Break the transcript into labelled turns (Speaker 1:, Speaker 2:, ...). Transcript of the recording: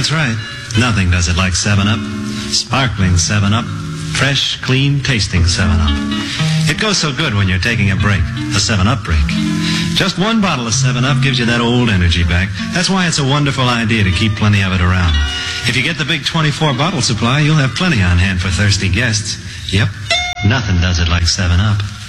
Speaker 1: That's right. Nothing does it like 7-Up. Sparkling 7-Up. Fresh, clean, tasting 7-Up. It goes so good when you're taking a break, a 7-Up break. Just one bottle of 7-Up gives you that old energy back. That's why it's a wonderful idea to keep plenty of it around. If you get the big 24-bottle supply, you'll have plenty on hand for thirsty guests. Yep, nothing does it like 7-Up.